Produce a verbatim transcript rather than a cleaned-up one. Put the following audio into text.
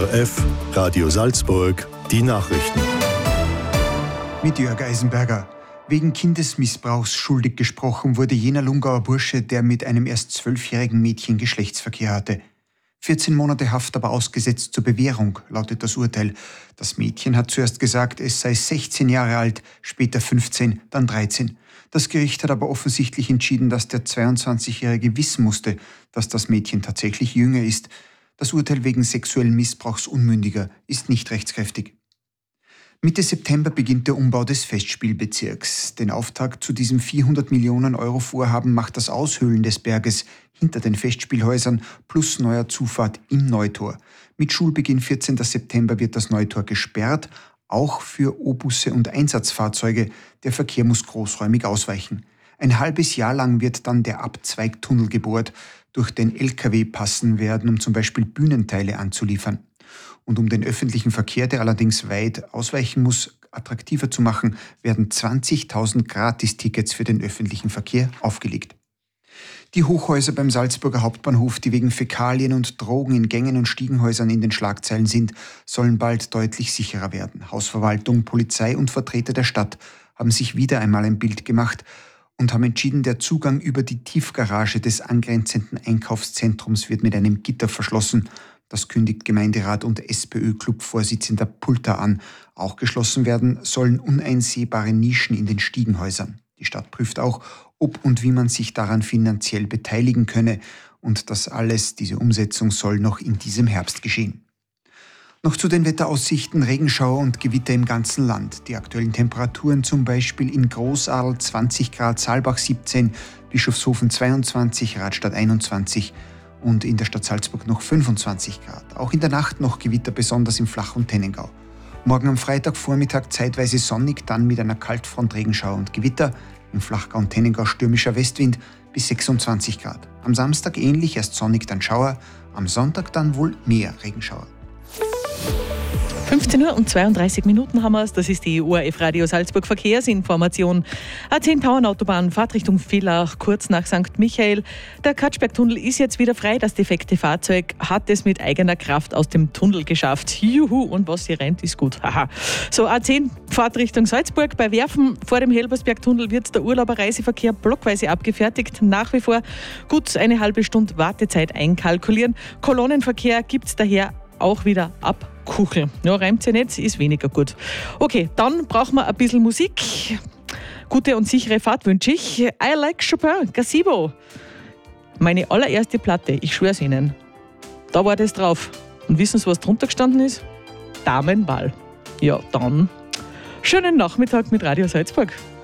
R F, Radio Salzburg, die Nachrichten. Mit Jörg Eisenberger. Wegen Kindesmissbrauchs schuldig gesprochen wurde jener Lungauer Bursche, der mit einem erst zwölfjährigen Mädchen Geschlechtsverkehr hatte. vierzehn Monate Haft aber ausgesetzt zur Bewährung, lautet das Urteil. Das Mädchen hat zuerst gesagt, es sei sechzehn Jahre alt, später fünfzehn, dann dreizehn. Das Gericht hat aber offensichtlich entschieden, dass der zweiundzwanzigjährige wissen musste, dass das Mädchen tatsächlich jünger ist. Das Urteil wegen sexuellen Missbrauchs Unmündiger ist nicht rechtskräftig. Mitte September beginnt der Umbau des Festspielbezirks. Den Auftakt zu diesem vierhundert Millionen Euro Vorhaben macht das Aushöhlen des Berges hinter den Festspielhäusern plus neuer Zufahrt im Neutor. Mit Schulbeginn vierzehnten September wird das Neutor gesperrt, auch für O-Busse und Einsatzfahrzeuge. Der Verkehr muss großräumig ausweichen. Ein halbes Jahr lang wird dann der Abzweigtunnel gebohrt, durch den L K W passen werden, um zum Beispiel Bühnenteile anzuliefern. Und um den öffentlichen Verkehr, der allerdings weit ausweichen muss, attraktiver zu machen, werden zwanzigtausend Gratistickets für den öffentlichen Verkehr aufgelegt. Die Hochhäuser beim Salzburger Hauptbahnhof, die wegen Fäkalien und Drogen in Gängen und Stiegenhäusern in den Schlagzeilen sind, sollen bald deutlich sicherer werden. Hausverwaltung, Polizei und Vertreter der Stadt haben sich wieder einmal ein Bild gemacht und haben entschieden, der Zugang über die Tiefgarage des angrenzenden Einkaufszentrums wird mit einem Gitter verschlossen. Das kündigt Gemeinderat und SPÖ-Clubvorsitzender Pulter an. Auch geschlossen werden sollen uneinsehbare Nischen in den Stiegenhäusern. Die Stadt prüft auch, ob und wie man sich daran finanziell beteiligen könne. Und das alles, diese Umsetzung, soll noch in diesem Herbst geschehen. Noch zu den Wetteraussichten: Regenschauer und Gewitter im ganzen Land. Die aktuellen Temperaturen zum Beispiel in Großadl zwanzig Grad, Saalbach siebzehn, Bischofshofen zweiundzwanzig, Radstadt einundzwanzig und in der Stadt Salzburg noch fünfundzwanzig Grad. Auch in der Nacht noch Gewitter, besonders im Flach- und Tennengau. Morgen am Freitagvormittag zeitweise sonnig, dann mit einer Kaltfront Regenschauer und Gewitter. Im Flachgau und Tennengau stürmischer Westwind bis sechsundzwanzig Grad. Am Samstag ähnlich, erst sonnig, dann Schauer. Am Sonntag dann wohl mehr Regenschauer. fünfzehn Uhr und zweiunddreißig Minuten haben wir es. Das ist die O R F Radio Salzburg Verkehrsinformation. A zehn Tauernautobahn, Fahrtrichtung Villach, kurz nach Sankt Michael. Der Katschbergtunnel ist jetzt wieder frei. Das defekte Fahrzeug hat es mit eigener Kraft aus dem Tunnel geschafft. Juhu, und was hier rennt, ist gut. Haha. So, A zehn Fahrtrichtung Salzburg. Bei Werfen vor dem Helbersbergtunnel wird der Urlauberreiseverkehr blockweise abgefertigt. Nach wie vor gut eine halbe Stunde Wartezeit einkalkulieren. Kolonnenverkehr gibt es daher auch wieder ab Kuchel. Ja, reimt sich nicht, ist weniger gut. Okay, dann brauchen wir ein bisschen Musik. Gute und sichere Fahrt wünsche ich. I like Chopin, Gazebo. Meine allererste Platte, ich schwör's Ihnen. Da war das drauf. Und wissen Sie, was drunter gestanden ist? Damenwahl. Ja, dann schönen Nachmittag mit Radio Salzburg.